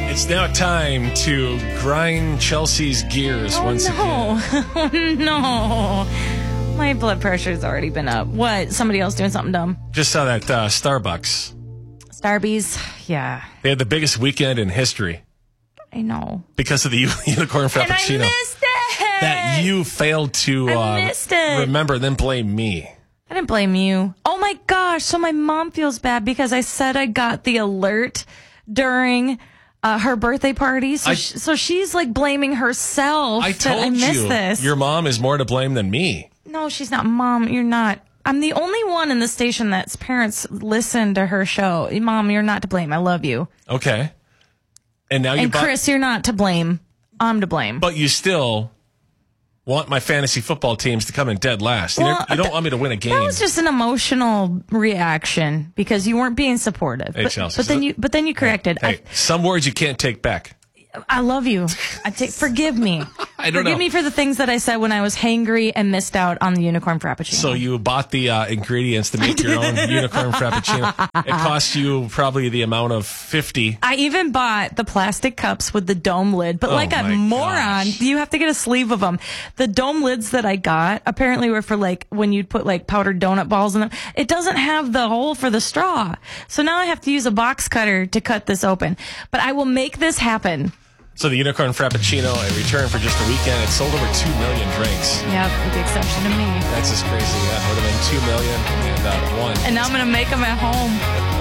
It's now time to grind Chelsea's gears once again. Oh, no. My blood pressure's already been up. What? Somebody else doing something dumb? Just saw that Starbucks. Starbies? Yeah. They had the biggest weekend in history I know. because of the unicorn frappuccino. And I missed it! That you failed to I missed it. remember, then blame me. I didn't blame you. Oh my gosh. So my mom feels bad because I said I got the alert during her birthday party. So she's like blaming herself I that told I missed you, this. your mom is more to blame than me. No, she's not. Mom, you're not. I'm the only one in the station that's parents listen to her show. Mom, you're not to blame. I love you. Okay. And now And Chris, you're not to blame. I'm to blame. But you still want my fantasy football teams to come in dead last. Well, you don't want me to win a game. That was just an emotional reaction because you weren't being supportive. Hey, Chelsea. But then you corrected. Hey, some words you can't take back. I love you. Forgive me. I don't know. Forgive me for the things that I said when I was hangry and missed out on the unicorn frappuccino. So you bought the ingredients to make your own unicorn frappuccino. It cost you probably the amount of $50. I even bought the plastic cups with the dome lid, but like a my moron, gosh. you have to get a sleeve of them. The dome lids that I got apparently were for like when you'd put like powdered donut balls in them. It doesn't have the hole for the straw. So now I have to use a box cutter to cut this open. But I will make this happen. So the unicorn frappuccino, in return for just a weekend, it sold over 2 million drinks. Yeah, with the exception of me. That's just crazy. That would have been 2 million and one. And now I'm going to make them at home.